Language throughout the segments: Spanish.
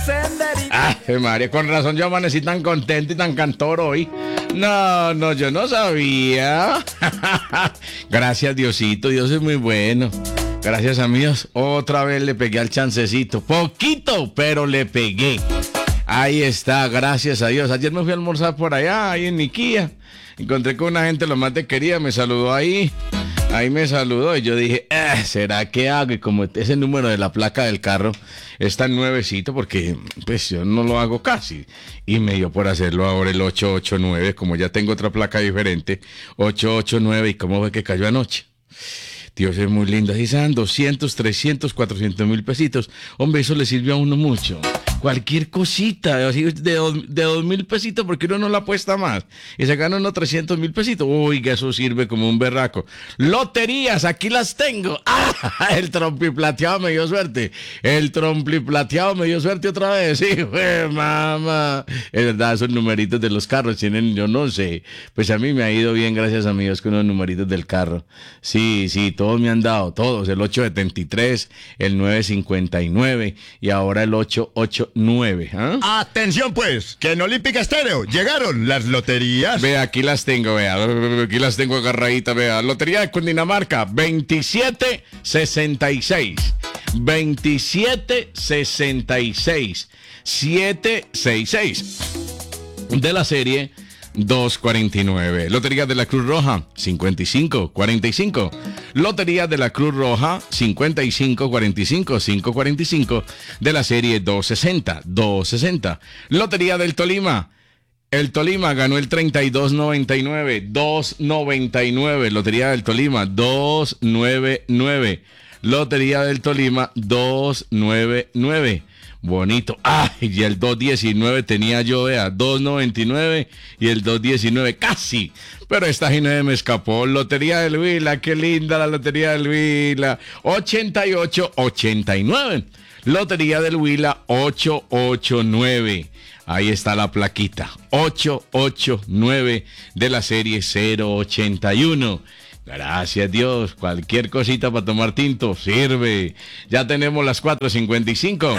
Ay, María, con razón yo amanecí tan contento y tan cantor hoy. No, yo no sabía. Gracias, Diosito, Dios es muy bueno. Gracias a Dios, otra vez le pegué al chancecito. Poquito, pero le pegué. Ahí está, gracias a Dios. Ayer me fui a almorzar por allá, ahí en Niquía. Encontré con una gente lo más de querida, me saludó ahí. Ahí me saludó y yo dije, ¿será que hago? Y como ese número de la placa del carro es tan nuevecito, porque pues yo no lo hago casi. Y me dio por hacerlo ahora el 889, como ya tengo otra placa diferente, 889, ¿y cómo fue que cayó anoche? Dios es muy lindo, así sean 200, 300, 400 mil pesitos. Hombre, eso le sirve a uno mucho. Cualquier cosita, así de 2.000 pesitos, porque uno no la apuesta más. Y se gana unos 300 mil pesitos. Oiga, eso sirve como un berraco. Loterías, aquí las tengo. ¡Ah! El trompiplateado me dio suerte. El trompiplateado me dio suerte otra vez. Sí, mamá. Es verdad, esos numeritos de los carros tienen, yo no sé. Pues a mí me ha ido bien, gracias a mi Dios, con los numeritos del carro. Sí, todos me han dado, todos. El 873, el 959 y ahora el 889. Atención pues, que en Olímpica Estéreo llegaron las loterías. Vea, aquí las tengo, vea, aquí las tengo agarraditas, vea. Lotería de Cundinamarca, 2766. 2766. 766. De la serie 249. Lotería de la Cruz Roja, 5545. Lotería de la Cruz Roja, 5545, 545. De la serie 260. Lotería del Tolima. El Tolima ganó el 3299, 299. Lotería del Tolima, 299. Lotería del Tolima, 299. Bonito. Y el 219 tenía yo, vea, 299 y el 219, casi. Pero esta gente me escapó. Lotería del Huila, qué linda la Lotería del Huila. 8889. Lotería del Huila, 889. Ahí está la plaquita. 889 de la serie 081. Gracias Dios, cualquier cosita para tomar tinto sirve. Ya tenemos las 4:55.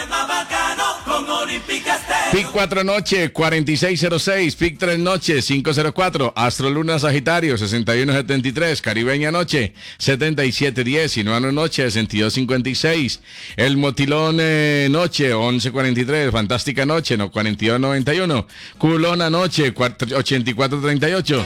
PIC 4 noche, 4606, PIC 3 noche, 504, Astro Luna Sagitario, 6173, Caribeña noche, 7710, Sinuano noche, 6256, El Motilón noche, 1143, Fantástica noche, 4291, Culona noche, 8438.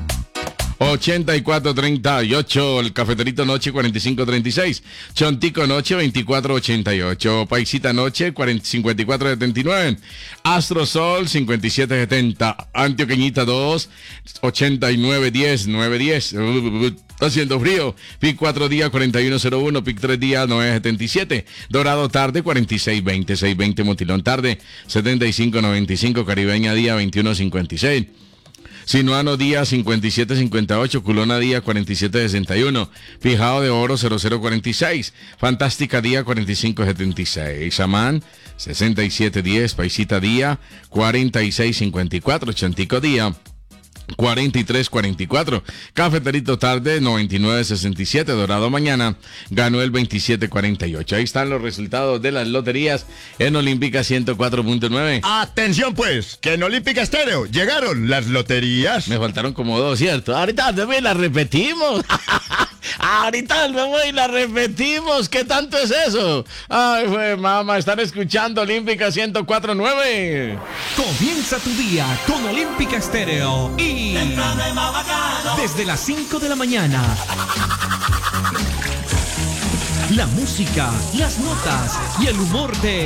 8438, el Cafeterito noche 4536, Chontico noche 2488, Paisita noche 5479, Astro Sol 5770, Antioqueñita 2 8910 910. Está haciendo frío. PIC 4 días 4101, PIC 3 días 977, Dorado tarde 4620, 620, Motilón tarde 7595, Caribeña día 2156. Sinuano día 5758, Culona día 4761, Fijado de Oro 0046, Fantástica día 4576, Samán 6710, Paisita día 4654, Chantico día 4344, Cafeterito tarde 9967, Dorado mañana ganó el 2748. Ahí están los resultados de las loterías en Olímpica 104.9. Atención pues, que en Olímpica Estéreo llegaron las loterías. Me faltaron como dos, ¿cierto? Ahorita me las repetimos. Ahorita me voy y la repetimos. ¿Qué tanto es eso? Ay, pues, mamá, están escuchando Olímpica 104.9. Comienza tu día con Olímpica Estéreo y desde las 5 de la mañana. La música, las notas y el humor de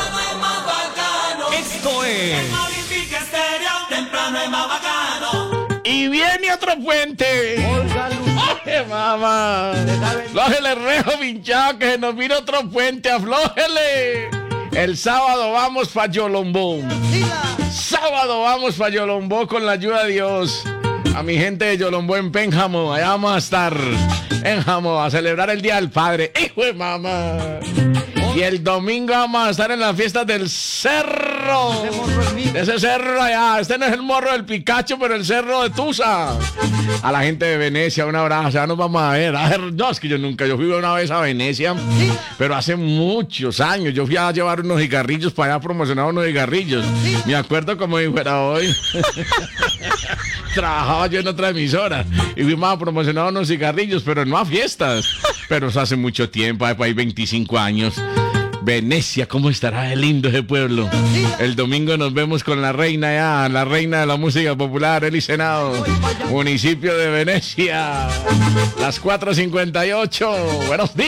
esto es Olímpica Estéreo, temprano es más bacano. Y viene otro puente. ¡Ay, mamá! Aflójele rejo pinchado que se nos vino otro puente, aflójele. El sábado vamos pa' Yolombó. Sábado vamos pa' Yolombó con la ayuda de Dios. A mi gente de Yolombó en Pénjamo, allá vamos a estar. Pénjamo, a celebrar el Día del Padre. ¡Hijo de mamá! Y el domingo vamos a estar en las fiestas del cerro. Ese cerro allá. Este no es el morro del Picacho, pero el cerro de Tusa. A la gente de Venecia, un abrazo. Ya nos vamos a ver. No, es que yo fui una vez a Venecia, pero hace muchos años. Yo fui a llevar unos cigarrillos para allá, promocionar unos cigarrillos. Me acuerdo como si fuera hoy. Trabajaba yo en otra emisora y fuimos a promocionar unos cigarrillos, pero no a fiestas. Pero eso hace mucho tiempo, hay 25 años. Venecia, ¿cómo estará de lindo ese pueblo? El domingo nos vemos con la reina ya, la reina de la música popular, Eli Senado, municipio de Venecia. Las 4:58. Buenos días.